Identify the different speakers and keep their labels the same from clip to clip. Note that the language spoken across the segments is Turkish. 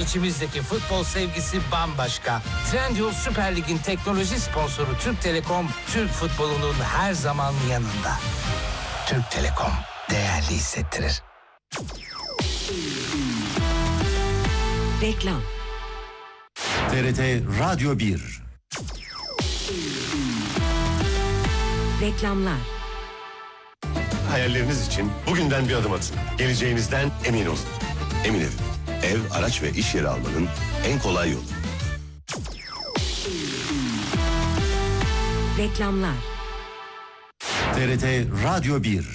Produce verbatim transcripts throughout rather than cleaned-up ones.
Speaker 1: İçimizdeki futbol sevgisi bambaşka. Trendyol Süper Lig'in teknoloji sponsoru Türk Telekom, Türk futbolunun her zaman yanında. Türk Telekom, değerli hissettirir.
Speaker 2: Reklam.
Speaker 3: T R T Radyo bir.
Speaker 2: Reklamlar.
Speaker 4: Hayalleriniz için bugünden bir adım atın. Geleceğinizden emin olun. Emin Ev. Ev, araç ve iş yeri almanın en kolay yolu.
Speaker 2: Reklamlar.
Speaker 3: T R T Radyo bir.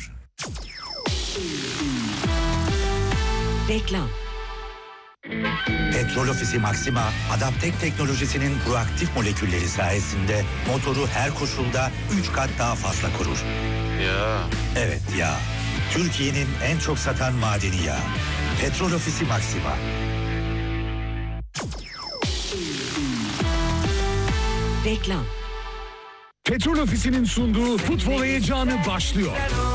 Speaker 2: Reklam.
Speaker 5: Petrol Ofisi Maxima, Adaptek teknolojisinin proaktif molekülleri sayesinde motoru her koşulda üç kat daha fazla korur.
Speaker 6: Ya.
Speaker 5: Evet ya. Türkiye'nin en çok satan madeni yağı. Petrol Ofisi Maxima.
Speaker 2: Reklam.
Speaker 7: Petrol Ofisi'nin sunduğu futbol heyecanı başlıyor.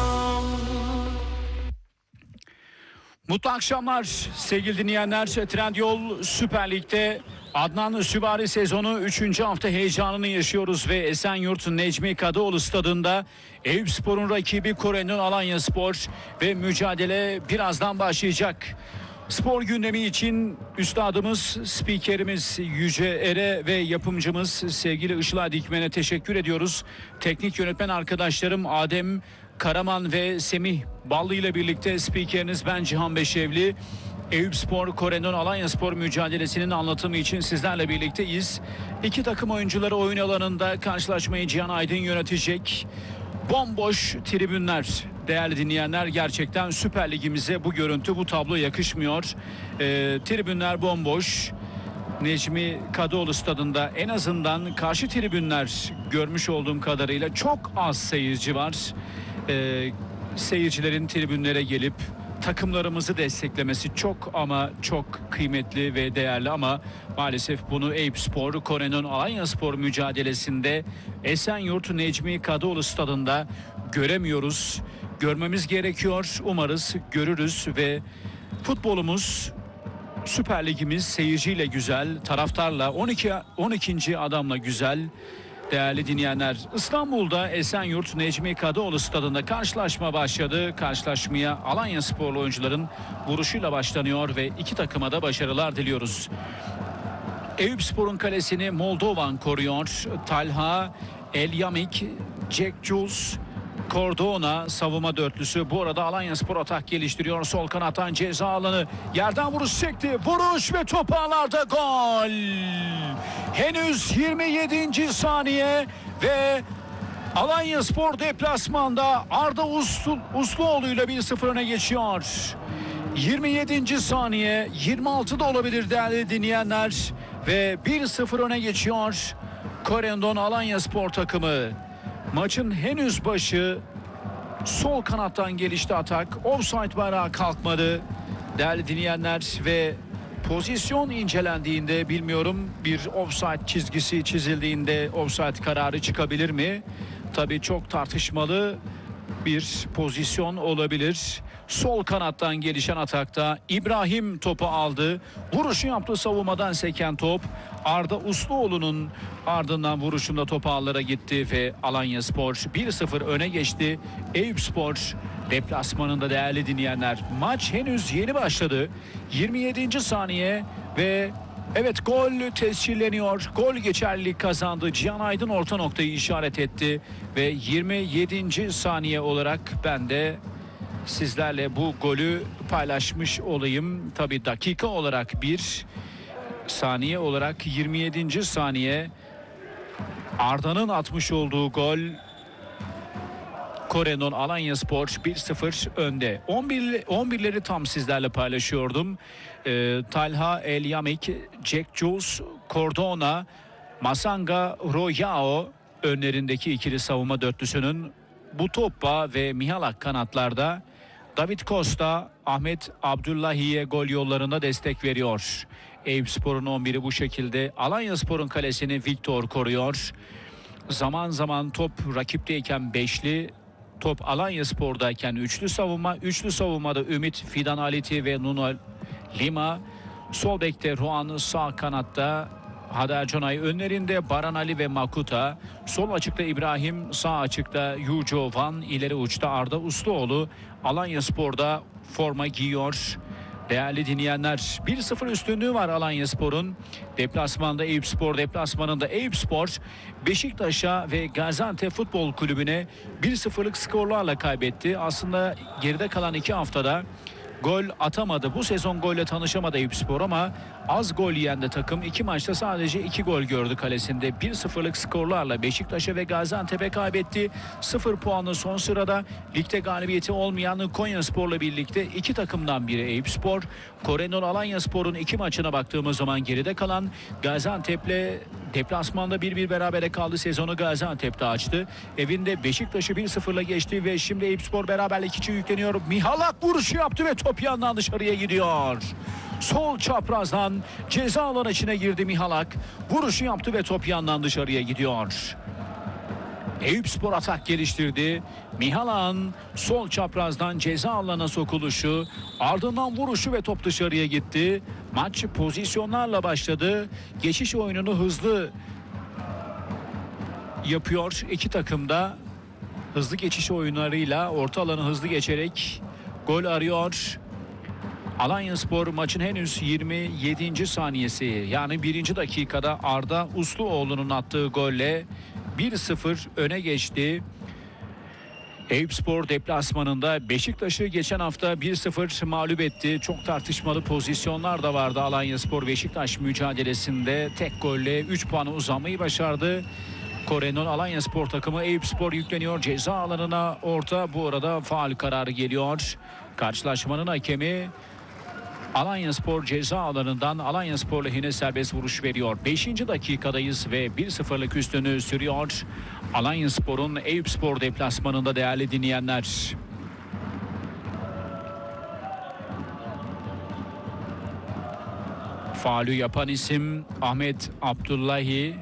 Speaker 8: Mutlu akşamlar sevgili dinleyenler. Trendyol Süper Lig'de Adnan Süvari sezonu üçüncü hafta heyecanını yaşıyoruz ve Esenyurt Necmi Kadıoğlu stadında Eyüpspor'un rakibi Korenon Alanyaspor ve mücadele birazdan başlayacak. Spor gündemi için üstadımız, spikerimiz Yüce Ere ve yapımcımız sevgili Işıl Dikmen'e teşekkür ediyoruz. Teknik yönetmen arkadaşlarım Adem Karaman ve Semih Ballı ile birlikte spikeriniz ben Cihan Beşevli. Eyüpspor Korenon Alanyaspor mücadelesinin anlatımı için sizlerle birlikteyiz. İki takım oyuncuları oyun alanında karşılaşmayı Cihan Aydın yönetecek. Bomboş tribünler değerli dinleyenler, gerçekten Süper Ligimize bu görüntü, bu tablo yakışmıyor. Ee, tribünler bomboş. Necmi Kadıoğlu stadında en azından karşı tribünler görmüş olduğum kadarıyla çok az seyirci var. Ee, seyircilerin tribünlere gelip takımlarımızı desteklemesi çok ama çok kıymetli ve değerli, ama maalesef bunu Eyüpspor Korenon Alanyaspor mücadelesinde Esenyurt Necmi Kadıoğlu stadında göremiyoruz. Görmemiz gerekiyor. Umarız görürüz ve futbolumuz, Süper Ligimiz seyirciyle güzel, taraftarla, on iki on ikinci adamla güzel. Değerli dinleyenler, İstanbul'da Esenyurt Necmi Kadıoğlu stadında karşılaşma başladı. Karşılaşmaya Alanyasporlu oyuncuların vuruşuyla başlanıyor ve iki takıma da başarılar diliyoruz. Eyüpspor'un kalesini Moldovan koruyor. Talha, Elyamik, Jack Jules, Cordona savunma dörtlüsü. Bu arada Alanyaspor atak geliştiriyor. Sol kanattan ceza alanı. Yerden vuruş çekti. Vuruş ve top ağlarda gol. Henüz yirmi yedinci saniye ve Alanyaspor deplasmanda Arda Uslu, Usluoğlu ile bir sıfır öne geçiyor. yirmi yedinci saniye, yirmi altı da olabilir değerli dinleyenler ve bir sıfır öne geçiyor Korenon Alanyaspor takımı. Maçın henüz başı, sol kanattan gelişti atak. Offside bayrağı kalkmadı değerli dinleyenler ve pozisyon incelendiğinde, bilmiyorum, bir offside çizgisi çizildiğinde offside kararı çıkabilir mi? Tabii çok tartışmalı bir pozisyon olabilir. Sol kanattan gelişen atakta İbrahim topu aldı. Vuruşu yaptı, savunmadan seken top. Arda Usluoğlu'nun ardından vuruşunda top ağlara gitti ve Alanyaspor bir sıfır öne geçti. Eyüpspor deplasmanında değerli dinleyenler. Maç henüz yeni başladı. yirmi yedinci saniye ve evet, gol tescilleniyor. Gol geçerlilik kazandı. Cihan Aydın orta noktayı işaret etti ve yirmi yedinci saniye olarak ben de sizlerle bu golü paylaşmış olayım. Tabii dakika olarak bir, saniye olarak yirmi yedinci saniye. Arda'nın atmış olduğu gol. Korenon Alanyaspor bir sıfır önde. on bir on birleri tam sizlerle paylaşıyordum. Ee, Talha, Elyamik, Jack Jules, Cordona, Masanga, Royao önlerindeki ikili savunma dörtlüsünün Butoppa ve Mihalak kanatlarda. David Costa, Ahmet Abdullahi'ye gol yollarında destek veriyor. Eyüpspor'un on biri bu şekilde. Alanyaspor'un kalesini Victor koruyor. Zaman zaman top rakipteyken beşli, top Alanyaspor'dayken üçlü savunma. Üçlü savunmada Ümit, Fidan Aliti ve Nuno Lima. Sol bekte Ruan, sağ kanatta Hader Canay, önlerinde Baran Ali ve Makuta. Sol açıkta İbrahim, sağ açıkta Yujo Van, ileri uçta Arda Usluoğlu. Alanyaspor'da forma giyiyor. Değerli dinleyenler, bir sıfır üstünlüğü var Alanyaspor'un. Deplasmanda Eyüpspor, deplasmanında Eyüpspor Beşiktaş'a ve Gaziantep Futbol Kulübü'ne bir sıfırlık skorlarla kaybetti. Aslında geride kalan iki haftada gol atamadı. Bu sezon golle tanışamadı Eyüpspor ama az gol yiyen de takım. İki maçta sadece iki gol gördü kalesinde. bir sıfırlık skorlarla Beşiktaş'a ve Gaziantep'e kaybetti. sıfır puanlı son sırada. Ligde galibiyeti olmayan Konyaspor'la birlikte iki takımdan biri Eyüpspor. Korenol Alanyaspor'un iki maçına baktığımız zaman geride kalan Gaziantep'le deplasmanda bir bir berabere kaldı. Sezonu Gaziantep'te açtı. Evinde Beşiktaş'ı bir sıfırla geçti ve şimdi Eyüpspor beraberlik için yükleniyor. Mihalak vuruşu yaptı ve top yandan dışarıya gidiyor. Sol çaprazdan ceza alanı içine girdi Mihalak. Vuruşu yaptı ve top yandan dışarıya gidiyor. Eyüpspor atak geliştirdi. Mihalak'ın sol çaprazdan ceza alanına sokuluşu, ardından vuruşu ve top dışarıya gitti. Maç pozisyonlarla başladı. Geçiş oyununu hızlı yapıyor iki takım da. Hızlı geçiş oyunlarıyla orta alanı hızlı geçerek gol arıyor. Alanyaspor maçın henüz yirmi yedinci saniyesi, yani birinci dakikada Arda Usluoğlu'nun attığı golle bir sıfır öne geçti. Eyüpspor deplasmanında Beşiktaş'ı geçen hafta bir sıfır mağlup etti. Çok tartışmalı pozisyonlar da vardı Alanyaspor Beşiktaş mücadelesinde. Tek golle üç puanı uzanmayı başardı. Korenol Alanyaspor takımı. Eyüpspor yükleniyor ceza alanına, orta, bu arada faul kararı geliyor. Karşılaşmanın hakemi Alanyaspor ceza alanından Alanyaspor lehine serbest vuruş veriyor. beşinci dakikadayız ve bir sıfırlık üstünlüğü sürüyor Alanyaspor'un Eyüpspor deplasmanında değerli dinleyenler. Faulü yapan isim Ahmet Abdullahi.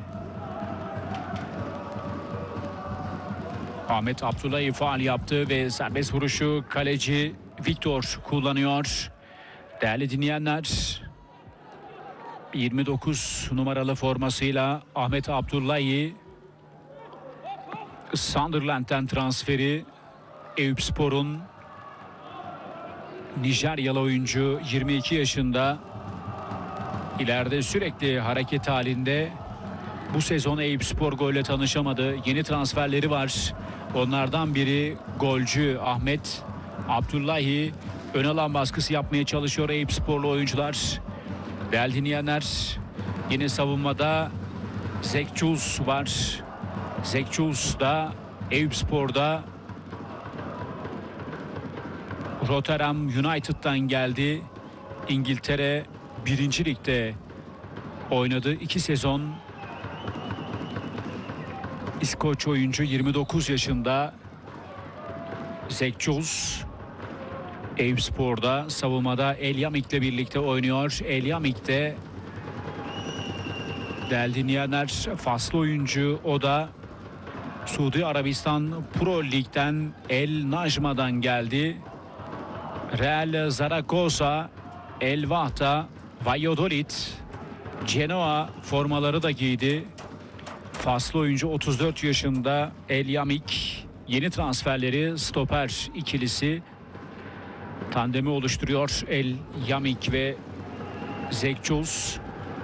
Speaker 8: Ahmet Abdullahi faul yaptı ve serbest vuruşu kaleci Viktor kullanıyor. Değerli dinleyenler, yirmi dokuz numaralı formasıyla Ahmet Abdullahi, Sunderland'den transferi, Eyüpspor'un Nijeryalı oyuncu, yirmi iki yaşında, ileride sürekli hareket halinde. Bu sezon Eyüpspor golle tanışamadı. Yeni transferleri var. Onlardan biri golcü Ahmet Abdullahi. Ön alan baskısı yapmaya çalışıyor Eyüpsporlu oyuncular. Değerli dinleyenler, yine savunmada Zekçuz var. Zekçuz da Eyüpspor'da Rotterdam United'dan geldi. İngiltere birinci Lig'de oynadı. iki sezon. İskoç oyuncu, yirmi dokuz yaşında Zekçuz. Eyüpspor'da savunmada Elyamik'le birlikte oynuyor. Elyamik'te değerli dinleyenler faslı oyuncu, o da Suudi Arabistan Pro Lig'den El Najma'dan geldi. Real Zaragoza, El Vahda, Valladolid, Genoa formaları da giydi. Faslı oyuncu otuz dört yaşında Elyamik. Yeni transferleri stoper ikilisi tandemi oluşturuyor Elyamik ve Zekçuz.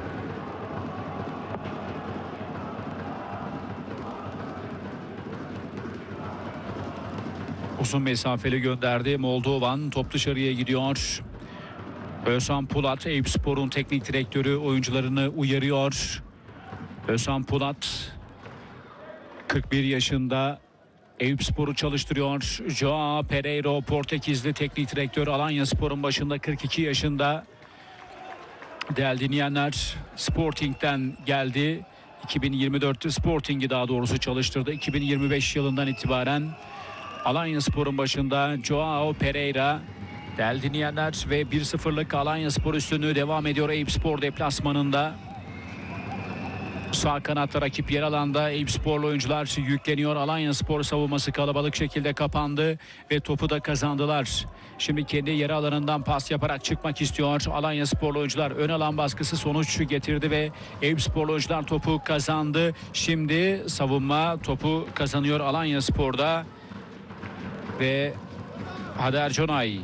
Speaker 8: Uzun mesafeli gönderdi Moldovan, top dışarıya gidiyor. Özhan Pulat, Eyüpspor'un teknik direktörü, oyuncularını uyarıyor. Özhan Pulat kırk bir yaşında, Eyüpspor'u çalıştırıyor. Joao Pereiro, Portekizli teknik direktör, Alanyaspor'un başında, kırk iki yaşında. Değerli dinleyenler, Sporting'den geldi. iki bin yirmi dörtte Sporting'i daha doğrusu çalıştırdı. iki bin yirmi beş yılından itibaren Alanyaspor'un başında Joao Pereira. Değerli dinleyenler, ve bir sıfırlık Alanyaspor üstünlüğü devam ediyor Eyüpspor deplasmanında. Sağ kanatta rakip yer alanda Eyüpsporlu oyuncular yükleniyor. Alanyaspor savunması kalabalık şekilde kapandı ve topu da kazandılar. Şimdi kendi yarı alanından pas yaparak çıkmak istiyor. Alanyasporlu oyuncular ön alan baskısı sonuç getirdi ve Eyüpsporlu oyuncular topu kazandı. Şimdi savunma topu kazanıyor Alanyaspor'da ve Hader Conay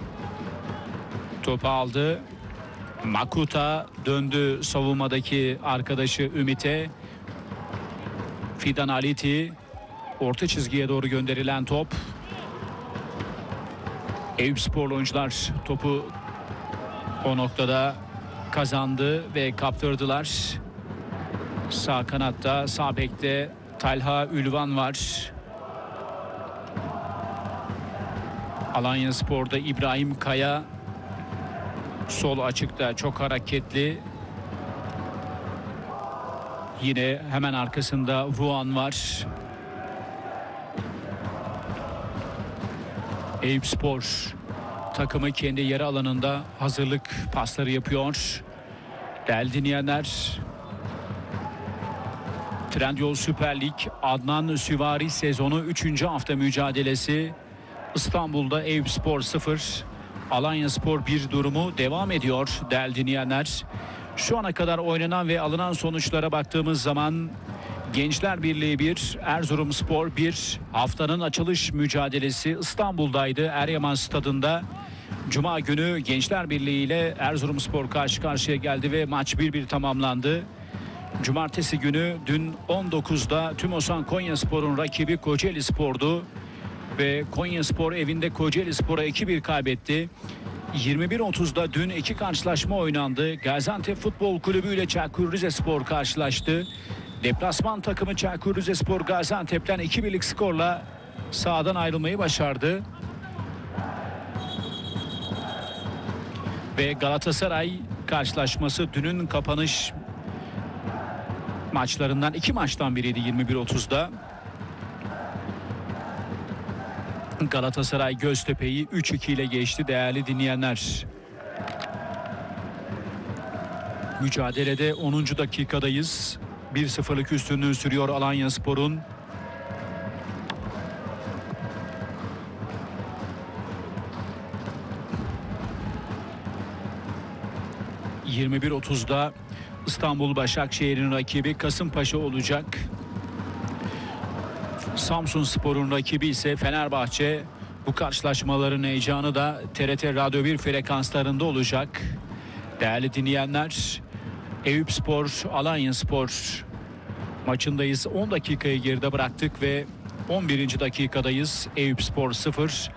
Speaker 8: topu aldı. Makuta döndü savunmadaki arkadaşı Ümit'e. Fidan Aliti orta çizgiye doğru gönderilen top. Eyüpsporlu oyuncular topu o noktada kazandı ve kaptırdılar. Sağ kanatta, sağ bekte Talha Ülvan var. Alanyaspor'da İbrahim Kaya sol açıkta, çok hareketli. Yine hemen arkasında Vuan var. Eyüpspor takımı kendi yarı alanında hazırlık pasları yapıyor. Değerli dinleyenler, Trendyol Süper Lig Adnan Süvari sezonu üçüncü hafta mücadelesi. İstanbul'da Eyüpspor sıfır, Alanyaspor bir durumu devam ediyor değerli dinleyenler. Şu ana kadar oynanan ve alınan sonuçlara baktığımız zaman Gençler Birliği bir, Erzurumspor bir. Haftanın açılış mücadelesi İstanbul'daydı, Eryaman Stadı'nda. Cuma günü Gençler Birliği ile Erzurumspor karşı karşıya geldi ve maç bir bir tamamlandı. Cumartesi günü dün on dokuzda Tümosan Konyaspor'un rakibi Kocaelispor'du. Ve Konyaspor evinde Kocaelispor'a iki bir kaybetti. yirmi bir otuzda dün iki karşılaşma oynandı. Gaziantep Futbol Kulübü ile Çaykur Rizespor karşılaştı. Deplasman takımı Çaykur Rizespor Gaziantep'ten iki birlik skorla sahadan ayrılmayı başardı. Ve Galatasaray karşılaşması dünün kapanış maçlarından, iki maçtan biriydi yirmi bir otuzda. Galatasaray Göztepe'yi üç iki ile geçti değerli dinleyenler. Mücadelede onuncu dakikadayız. bir sıfırlık üstünlüğü sürüyor Alanyaspor'un. yirmi bir otuzda İstanbul Başakşehir'in rakibi Kasımpaşa olacak. Samsunspor'un rakibi ise Fenerbahçe. Bu karşılaşmaların heyecanı da T R T Radyo bir frekanslarında olacak. Değerli dinleyenler, Eyüpspor Alanyaspor maçındayız. on dakikayı geride bıraktık ve on birinci dakikadayız. Eyüpspor sıfır,